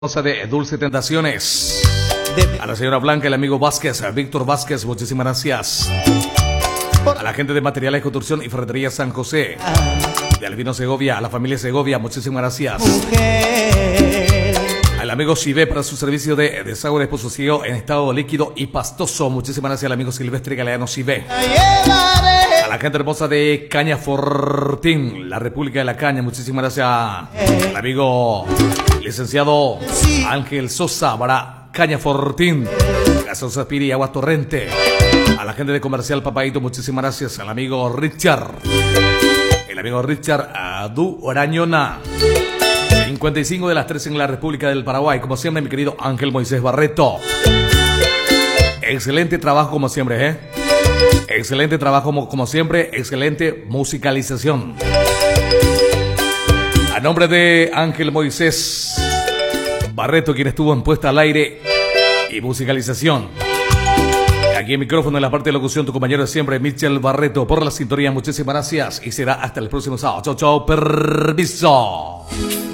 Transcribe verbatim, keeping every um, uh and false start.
de Dulce Tentaciones. A la señora Blanca, el amigo Vázquez, a Víctor Vázquez, muchísimas gracias. A la gente de Materiales de Construcción y Ferretería San José, de Albino Segovia, a la familia Segovia, muchísimas gracias. Al amigo Civé para su servicio de desagüe esposocido en estado líquido y pastoso, muchísimas gracias al amigo Silvestre Galeano Civé. A la gente hermosa de Caña Fortín, la República de la Caña, muchísimas gracias al amigo licenciado Ángel Sosa para Caña Fortín, Gasosa Piri y Agua Torrente. A la gente de Comercial Papaito, muchísimas gracias al amigo Richard, el amigo Richard Adu Orañona. cincuenta y cinco de las tres en la República del Paraguay, como siempre mi querido Ángel Moisés Barreto. Excelente trabajo como siempre, ¿eh? Excelente trabajo como, como siempre, excelente musicalización. A nombre de Ángel Moisés Barreto, quien estuvo en puesta al aire y musicalización. Aquí en micrófono en la parte de locución, tu compañero de siempre, Michel Barreto, por la sintonía. Muchísimas gracias y será hasta el próximo sábado. Chau, chau, permiso.